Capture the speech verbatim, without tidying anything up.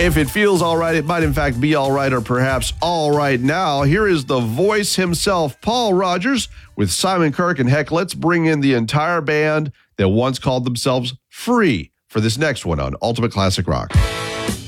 If it feels all right, it might in fact be all right, or perhaps all right now. Here is the voice himself, Paul Rodgers, with Simon Kirke. And heck, let's bring in the entire band that once called themselves Free for this next one on Ultimate Classic Rock.